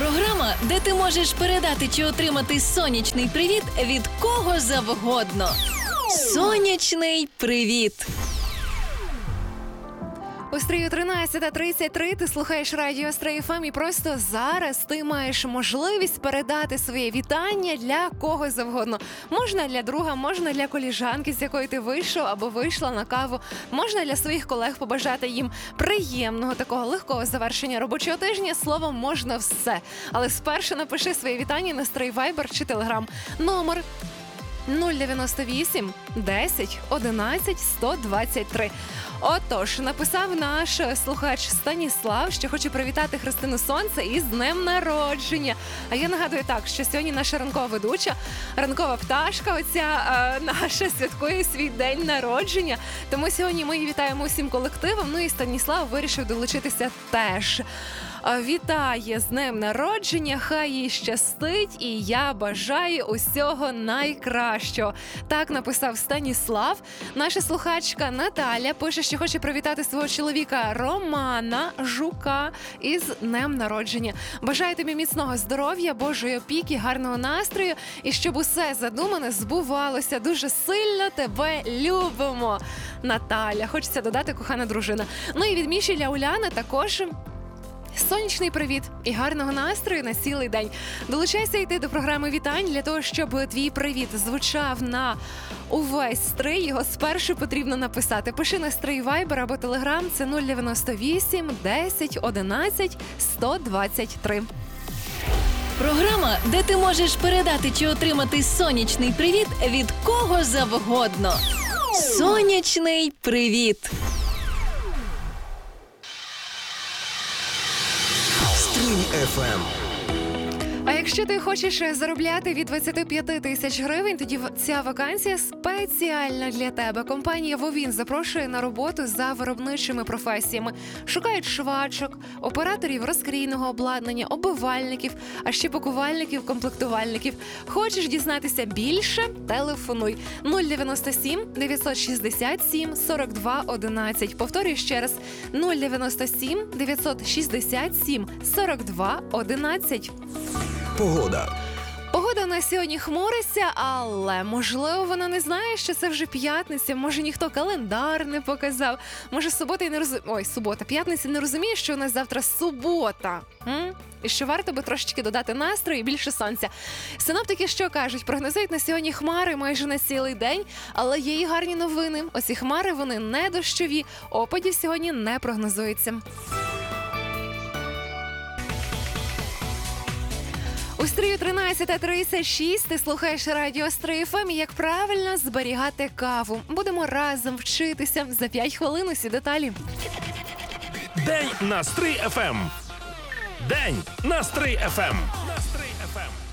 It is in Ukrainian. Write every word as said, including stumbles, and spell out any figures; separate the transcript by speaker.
Speaker 1: Програма, де ти можеш передати чи отримати сонячний привіт від кого завгодно. Сонячний привіт!
Speaker 2: У стрію тринадцята тридцять три ти слухаєш радіо Стрий еф ем, і просто зараз ти маєш можливість передати своє вітання для кого завгодно. Можна для друга, можна для коліжанки, з якої ти вийшов або вийшла на каву. Можна для своїх колег побажати їм приємного, такого легкого завершення робочого тижня. Словом, можна все. Але спершу напиши своє вітання на Стрий Вайбер чи Телеграм. Номер нуль дев'яносто вісім десять одинадцять сто двадцять три. Отож, написав наш слухач Станіслав, що хоче привітати Христину Сонце із днем народження. А я нагадую так, що сьогодні наша ранкова ведуча, ранкова пташка, оця е, наша святкує свій день народження. Тому сьогодні ми її вітаємо усім колективом. Ну і Станіслав вирішив долучитися теж. Вітає з днем народження, хай їй щастить, і я бажаю усього найкращого. Так написав Станіслав. Наша слухачка Наталя пише, що хоче привітати свого чоловіка Романа Жука із днем народження. Бажаю тобі міцного здоров'я, Божої опіки, гарного настрою і щоб усе задумане збувалося. Дуже сильно тебе любимо, Наталя. Хочеться додати кохана дружина. Ну і від Міші для Уляни також сонячний привіт і гарного настрою на цілий день. Долучайся йти до програми вітань для того, щоб твій привіт звучав на увесь Стрий. Його спершу потрібно написати. Пиши на Стрий Вайбер або Телеграм. Це нуль дев'яносто вісім десять одинадцять сто двадцять три.
Speaker 1: Програма, де ти можеш передати чи отримати сонячний привіт від кого завгодно. Сонячний привіт!
Speaker 3: Стрий еф ем.
Speaker 2: А якщо ти хочеш заробляти від двадцять п'ять тисяч гривень, тоді ця вакансія спеціальна для тебе. Компанія Вовін запрошує на роботу за виробничими професіями. Шукають швачок, операторів розкрійного обладнання, обивальників, а ще пакувальників, комплектувальників. Хочеш дізнатися більше? Телефонуй нуль дев'яносто сім дев'ятсот шістдесят сім сорок два одинадцять. Повторюю ще раз нуль дев'яносто сім дев'ятсот шістдесят сім сорок два одинадцять.
Speaker 3: Погода.
Speaker 2: Погода на сьогодні хмуриться, але, можливо, вона не знає, що це вже п'ятниця. Може, ніхто календар не показав. Може, субота і не розуміє... Ой, субота, п'ятниця не розуміє, що у нас завтра субота. М? І що варто би трошечки додати настрою і більше сонця. Синоптики що кажуть? Прогнозують на сьогодні хмари майже на цілий день, але є і гарні новини. Оці хмари, вони не дощові, опадів сьогодні не прогнозується. У стрію тринадцята тридцять шість ти слухаєш радіо Стрий еф ем, і як правильно зберігати каву. Будемо разом вчитися. За п'ять хвилин усі деталі.
Speaker 4: День на Стрий еф ем. День на Стрий еф ем. На Стрий еф ем.